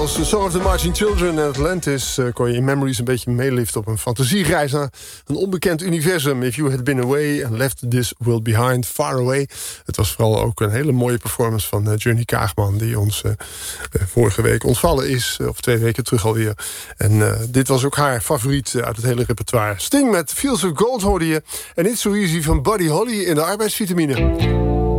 Als The Song of the Marching Children en Atlantis kon je in Memories een beetje meeliften op een fantasiereis naar een onbekend universum. If you had been away and left this world behind, far away. Het was vooral ook een hele mooie performance van Johnny Kaagman, die ons vorige week ontvallen is, of 2 weken terug alweer. En dit was ook haar favoriet uit het hele repertoire. Sting met Fields of Gold hoorde je en It's So Easy van Buddy Holly in de arbeidsvitamine.